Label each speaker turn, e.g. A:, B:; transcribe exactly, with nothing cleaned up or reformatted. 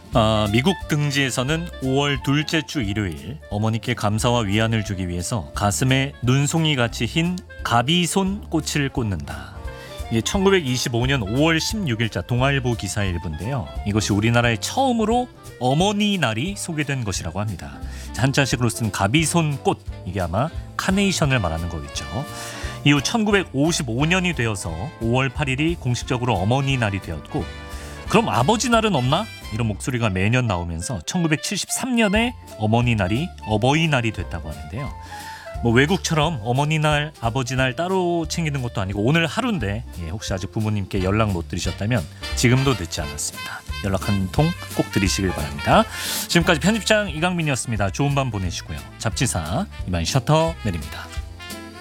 A: 아, 미국 등지에서는 오월 둘째 주 일요일 어머니께 감사와 위안을 주기 위해서 가슴에 눈송이같이 흰 가비손 꽃을 꽂는다. 이게 천구백이십오년 오월 십육일자 동아일보 기사 일부인데요. 이것이 우리나라에 처음으로 어머니 날이 소개된 것이라고 합니다. 한자식으로 쓴 가비손 꽃, 이게 아마 카네이션을 말하는 거겠죠. 이후 천구백오십오년이 되어서 오월 팔일이 공식적으로 어머니 날이 되었고, 그럼 아버지 날은 없나? 이런 목소리가 매년 나오면서 천구백칠십삼년에 어머니 날이 어버이날이 됐다고 하는데요. 뭐 외국처럼 어머니날, 아버지날 따로 챙기는 것도 아니고 오늘 하루인데, 예, 혹시 아직 부모님께 연락 못 드리셨다면 지금도 늦지 않았습니다. 연락 한 통 꼭 드리시길 바랍니다. 지금까지 편집장 이강민이었습니다. 좋은 밤 보내시고요. 잡지사 이만 셔터 내립니다.